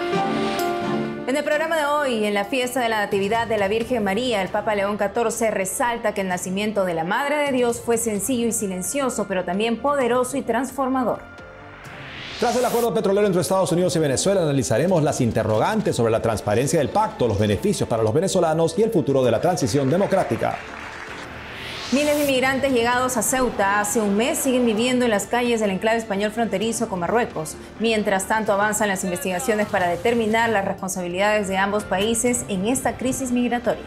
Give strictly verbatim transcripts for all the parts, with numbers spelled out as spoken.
En el programa de hoy, en la fiesta de la Natividad de la Virgen María, el Papa León catorce resalta que el nacimiento de la Madre de Dios fue sencillo y silencioso, pero también poderoso y transformador. Tras el acuerdo petrolero entre Estados Unidos y Venezuela, analizaremos las interrogantes sobre la transparencia del pacto, los beneficios para los venezolanos y el futuro de la transición democrática. Miles de inmigrantes llegados a Ceuta hace un mes siguen viviendo en las calles del enclave español fronterizo con Marruecos. Mientras tanto, avanzan las investigaciones para determinar las responsabilidades de ambos países en esta crisis migratoria.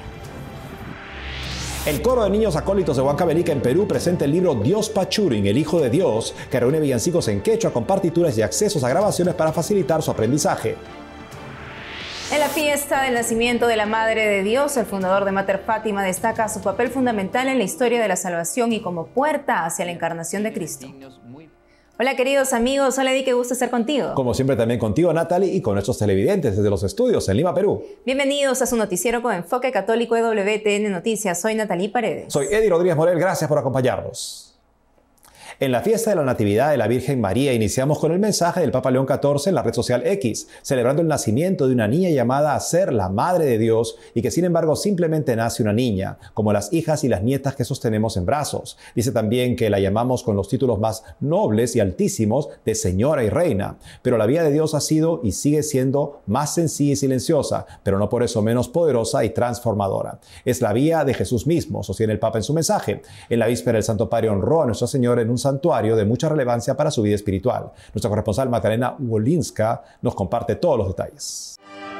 El coro de niños acólitos de Huancavelica en Perú presenta el libro Dios Pachurin, el Hijo de Dios, que reúne villancicos en quechua con partituras y accesos a grabaciones para facilitar su aprendizaje. En la fiesta del nacimiento de la Madre de Dios, el fundador de Mater Fátima destaca su papel fundamental en la historia de la salvación y como puerta hacia la encarnación de Cristo. Hola queridos amigos, hola Eddie, qué gusto estar contigo. Como siempre también contigo Natalie y con nuestros televidentes desde los estudios en Lima, Perú. Bienvenidos a su noticiero con enfoque católico de W T N Noticias. Soy Natalie Paredes. Soy Eddie Rodríguez Morel, gracias por acompañarnos. En la fiesta de la Natividad de la Virgen María iniciamos con el mensaje del Papa León catorce en la red social X, celebrando el nacimiento de una niña llamada a ser la Madre de Dios y que sin embargo simplemente nace una niña, como las hijas y las nietas que sostenemos en brazos. Dice también que la llamamos con los títulos más nobles y altísimos de Señora y Reina, pero la vida de Dios ha sido y sigue siendo más sencilla y silenciosa, pero no por eso menos poderosa y transformadora. Es la vía de Jesús mismo, sostiene el Papa en su mensaje. En la víspera el Santo Padre honró a Nuestra Señora en un santuario de mucha relevancia para su vida espiritual. Nuestra corresponsal Magdalena Wolinska nos comparte todos los detalles.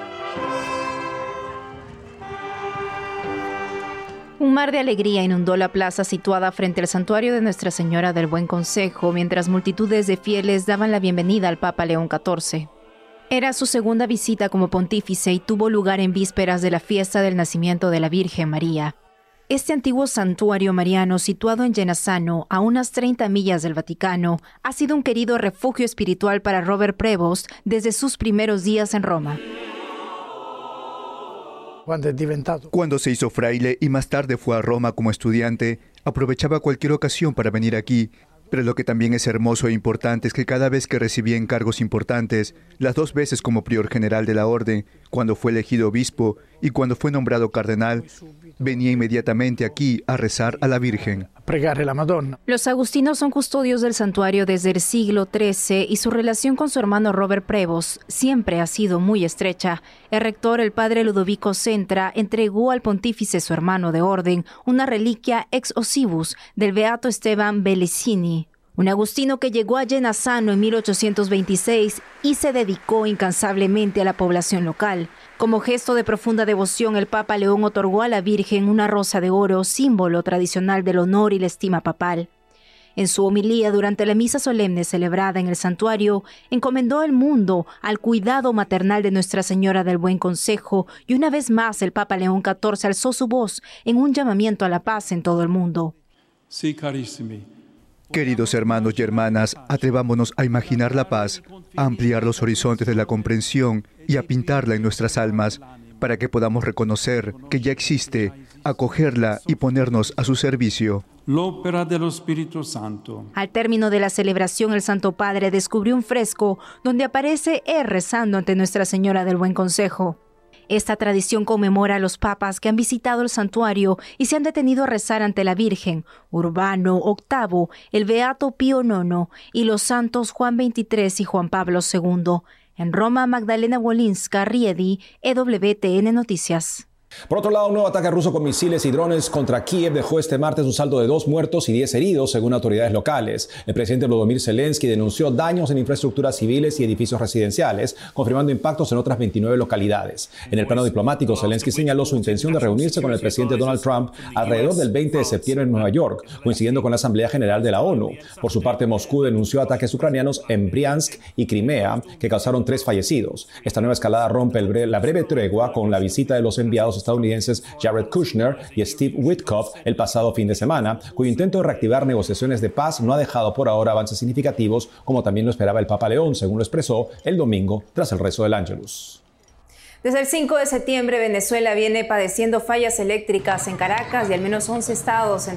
Un mar de alegría inundó la plaza situada frente al santuario de Nuestra Señora del Buen Consejo, mientras multitudes de fieles daban la bienvenida al Papa León catorce. Era su segunda visita como pontífice y tuvo lugar en vísperas de la fiesta del nacimiento de la Virgen María. Este antiguo santuario mariano, situado en Genazzano, a unas treinta millas del Vaticano, ha sido un querido refugio espiritual para Robert Prevost desde sus primeros días en Roma. Cuando se hizo fraile y más tarde fue a Roma como estudiante, aprovechaba cualquier ocasión para venir aquí. Pero lo que también es hermoso e importante es que cada vez que recibía encargos importantes, las dos veces como prior general de la orden, cuando fue elegido obispo y cuando fue nombrado cardenal, venía inmediatamente aquí a rezar a la Virgen. Los agustinos son custodios del santuario desde el siglo trece y su relación con su hermano Robert Prevost siempre ha sido muy estrecha. El rector, el padre Ludovico Centra, entregó al pontífice, su hermano de orden, una reliquia ex osibus del beato Esteban Bellicini, un agustino que llegó a Genazzano en mil ochocientos veintiséis y se dedicó incansablemente a la población local. Como gesto de profunda devoción, el Papa León otorgó a la Virgen una rosa de oro, símbolo tradicional del honor y la estima papal. En su homilía durante la misa solemne celebrada en el santuario, encomendó el mundo al cuidado maternal de Nuestra Señora del Buen Consejo y una vez más el Papa León catorce alzó su voz en un llamamiento a la paz en todo el mundo. Sí, carissimi. Queridos hermanos y hermanas, atrevámonos a imaginar la paz, a ampliar los horizontes de la comprensión y a pintarla en nuestras almas, para que podamos reconocer que ya existe, acogerla y ponernos a su servicio. L'opera dello Spirito Santo. Al término de la celebración, el Santo Padre descubrió un fresco donde aparece él rezando ante Nuestra Señora del Buen Consejo. Esta tradición conmemora a los papas que han visitado el santuario y se han detenido a rezar ante la Virgen, Urbano octavo, el Beato Pío nono y los santos Juan veintitrés y Juan Pablo segundo. En Roma, Magdalena Wolinska, Riedi, E W T N Noticias. Por otro lado, un nuevo ataque ruso con misiles y drones contra Kiev dejó este martes un saldo de dos muertos y diez heridos, según autoridades locales. El presidente Volodymyr Zelensky denunció daños en infraestructuras civiles y edificios residenciales, confirmando impactos en otras veintinueve localidades. En el plano diplomático, Zelensky señaló su intención de reunirse con el presidente Donald Trump alrededor del veinte de septiembre en Nueva York, coincidiendo con la Asamblea General de la ONU. Por su parte, Moscú denunció ataques ucranianos en Briansk y Crimea, que causaron tres fallecidos. Esta nueva escalada rompe el bre- la breve tregua con la visita de los enviados estadounidenses Jared Kushner y Steve Witkoff el pasado fin de semana, cuyo intento de reactivar negociaciones de paz no ha dejado por ahora avances significativos, como también lo esperaba el Papa León, según lo expresó el domingo tras el rezo del Ángelus. Desde el cinco de septiembre, Venezuela viene padeciendo fallas eléctricas en Caracas y al menos once estados,